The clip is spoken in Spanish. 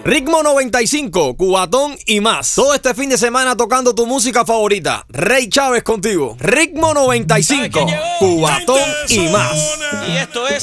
Ritmo 95, Cubatón y más. Todo este fin de semana tocando tu música favorita. Rey Chávez contigo. Ritmo 95, Cubatón y más. Y esto es